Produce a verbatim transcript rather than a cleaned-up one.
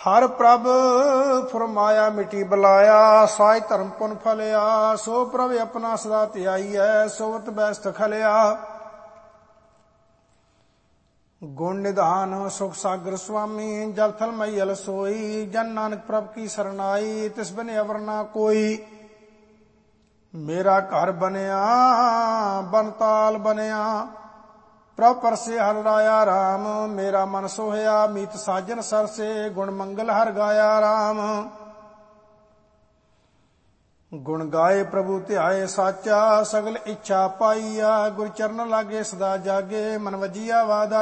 ਹਰ ਪ੍ਰਭ ਫਰਮਾਇਆ ਮਿਟੀ ਬੁਲਾਇਆ, ਸਾਜ ਧਰਮ ਪੁਨ ਫਲਿਆ। ਸੋ ਪ੍ਰਭ ਆਪਣਾ ਸਦਾ ਧਿਆਈਐ, ਸੋਵਤ ਬੈਸਤ ਖਲਿਆ। ਗੁਣ ਨਿਧਾਨ ਸੁਖ ਸਾਗਰ ਸੁਆਮੀ, ਜਲ ਥਲ ਮਈਲ ਸੋਈ। ਜਨ ਨਾਨਕ ਪ੍ਰਭ ਕੀ ਸਰਨਾਈ, ਤਿਸ ਬਿਨ ਅਵਰ ਨਾ ਕੋਈ। ਮੇਰਾ ਘਰ ਬਨਿਆ ਬਨਤਾਲ ਬਨਿਆ, ਪ੍ਰਭ ਪਰਸੇ ਹਰਿ ਰਾਇਆ ਰਾਮ। ਮੇਰਾ ਮਨ ਸੋਹਿਆ ਮੀਤ ਸਾਜਨ ਸਰਸੇ, ਗੁਣ ਮੰਗਲ ਹਰਿ ਗਾਇਆ ਰਾਮ। ਗੁਣ ਗਾਏ ਪ੍ਰਭੂ ਧਿਆਏ ਸਾਚਾ, ਸਗਲ ਇੱਛਾ ਪਾਈਆ। ਗੁਰ ਚਰਨ ਲਾਗੇ ਸਦਾ ਜਾਗੇ, ਮਨ ਵਜੀਆ ਵਾਦਾ